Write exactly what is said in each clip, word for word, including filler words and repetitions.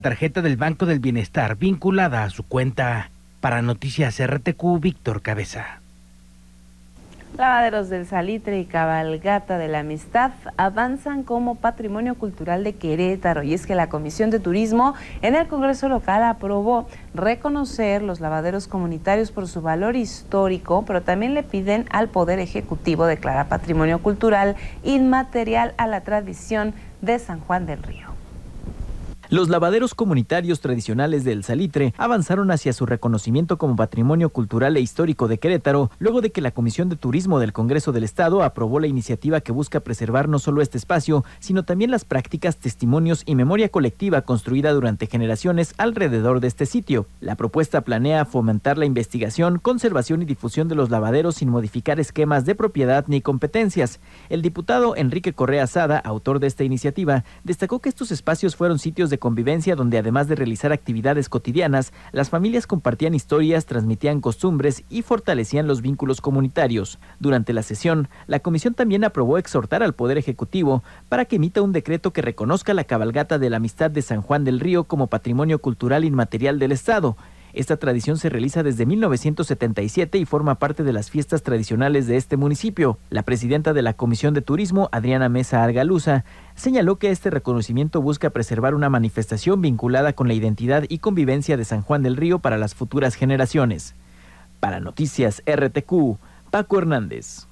tarjeta del Banco del Bienestar vinculada a su cuenta. Para Noticias R T Q, Víctor Cabeza. Lavaderos del Salitre y Cabalgata de la Amistad avanzan como patrimonio cultural de Querétaro, y es que la Comisión de Turismo en el Congreso local aprobó reconocer los lavaderos comunitarios por su valor histórico, pero también le piden al Poder Ejecutivo declarar patrimonio cultural inmaterial a la tradición de San Juan del Río. Los lavaderos comunitarios tradicionales del Salitre avanzaron hacia su reconocimiento como patrimonio cultural e histórico de Querétaro, luego de que la Comisión de Turismo del Congreso del Estado aprobó la iniciativa que busca preservar no solo este espacio, sino también las prácticas, testimonios y memoria colectiva construida durante generaciones alrededor de este sitio. La propuesta planea fomentar la investigación, conservación y difusión de los lavaderos sin modificar esquemas de propiedad ni competencias. El diputado Enrique Correa Sada, autor de esta iniciativa, destacó que estos espacios fueron sitios de convivencia donde, además de realizar actividades cotidianas, las familias compartían historias, transmitían costumbres y fortalecían los vínculos comunitarios. Durante la sesión, la comisión también aprobó exhortar al Poder Ejecutivo para que emita un decreto que reconozca la cabalgata de la Amistad de San Juan del Río como patrimonio cultural inmaterial del Estado. Esta tradición se realiza desde mil novecientos setenta y siete y forma parte de las fiestas tradicionales de este municipio. La presidenta de la Comisión de Turismo, Adriana Mesa Argaluza, señaló que este reconocimiento busca preservar una manifestación vinculada con la identidad y convivencia de San Juan del Río para las futuras generaciones. Para Noticias R T Q, Paco Hernández.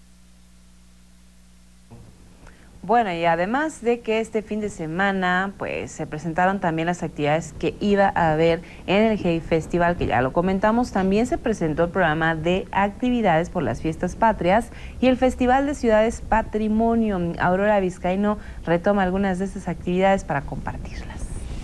Bueno, y además de que este fin de semana pues se presentaron también las actividades que iba a haber en el Hey Festival, que ya lo comentamos, también se presentó el programa de actividades por las fiestas patrias y el Festival de Ciudades Patrimonio. Aurora Vizcaíno retoma algunas de estas actividades para compartirlas.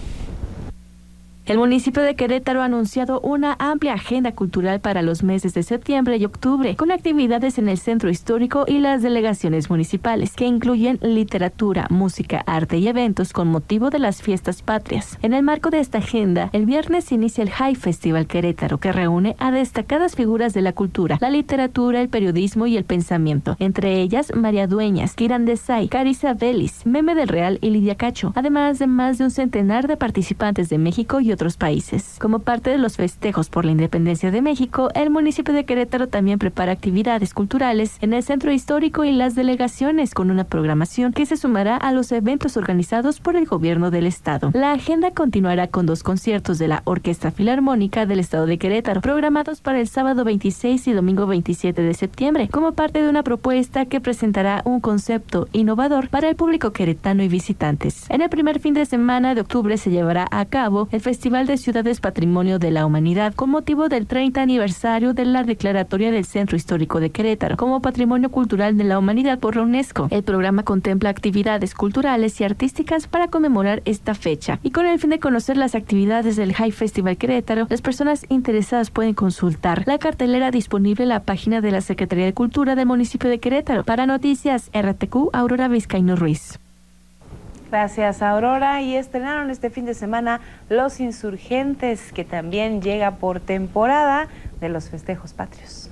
El municipio de Querétaro ha anunciado una amplia agenda cultural para los meses de septiembre y octubre, con actividades en el centro histórico y las delegaciones municipales, que incluyen literatura, música, arte y eventos con motivo de las fiestas patrias. En el marco de esta agenda, el viernes inicia el Hey Festival Querétaro, que reúne a destacadas figuras de la cultura, la literatura, el periodismo y el pensamiento, entre ellas María Dueñas, Kiran Desai, Carissa Vélez, Meme del Real y Lidia Cacho, además de más de un centenar de participantes de México y otros países. Como parte de los festejos por la independencia de México, el municipio de Querétaro también prepara actividades culturales en el centro histórico y las delegaciones, con una programación que se sumará a los eventos organizados por el gobierno del estado. La agenda continuará con dos conciertos de la Orquesta Filarmónica del estado de Querétaro, programados para el sábado veintiséis y domingo veintisiete de septiembre, como parte de una propuesta que presentará un concepto innovador para el público queretano y visitantes. En el primer fin de semana de octubre se llevará a cabo el Festival de Ciudades Patrimonio de la Humanidad, con motivo del treinta aniversario de la declaratoria del Centro Histórico de Querétaro como Patrimonio Cultural de la Humanidad por la UNESCO. El programa contempla actividades culturales y artísticas para conmemorar esta fecha, y con el fin de conocer las actividades del Hey Festival Querétaro, las personas interesadas pueden consultar la cartelera disponible en la página de la Secretaría de Cultura del municipio de Querétaro. Para Noticias R T Q, Aurora Vizcaíno Ruiz. Gracias, Aurora. Y estrenaron este fin de semana Los Insurgentes, que también llega por temporada de los festejos patrios.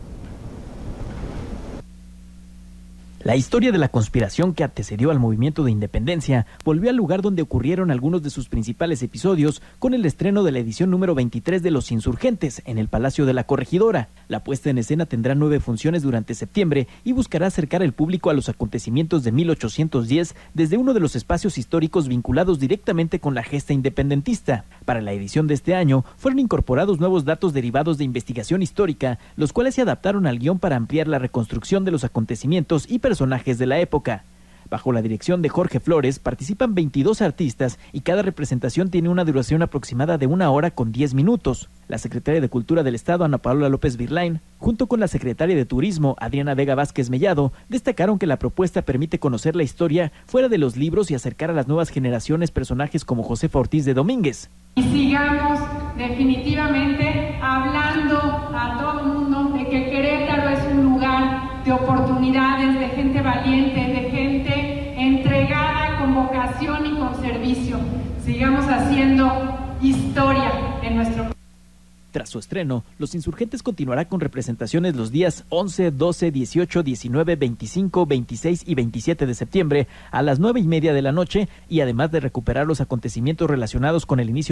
La historia de la conspiración que antecedió al movimiento de independencia volvió al lugar donde ocurrieron algunos de sus principales episodios, con el estreno de la edición número veintitrés de Los Insurgentes en el Palacio de la Corregidora. La puesta en escena tendrá nueve funciones durante septiembre y buscará acercar al público a los acontecimientos de mil ochocientos diez desde uno de los espacios históricos vinculados directamente con la gesta independentista. Para la edición de este año fueron incorporados nuevos datos derivados de investigación histórica, los cuales se adaptaron al guión para ampliar la reconstrucción de los acontecimientos y personajes de la época. Bajo la dirección de Jorge Flores participan veintidós artistas y cada representación tiene una duración aproximada de una hora con diez minutos. La secretaria de Cultura del Estado, Ana Paola López Virlain, junto con la secretaria de Turismo, Adriana Vega Vázquez Mellado, destacaron que la propuesta permite conocer la historia fuera de los libros y acercar a las nuevas generaciones personajes como Josefa Ortiz de Domínguez. Y sigamos definitivamente hablando a todo el mundo de que Querétaro es un lugar de oportunidades, de gente valiente, de gente entregada con vocación y con servicio. Sigamos haciendo historia en nuestro país. Tras su estreno, Los Insurgentes continuará con representaciones los días once, doce, dieciocho, diecinueve, veinticinco, veintiséis y veintisiete de septiembre a las nueve y media de la noche, y además de recuperar los acontecimientos relacionados con el inicio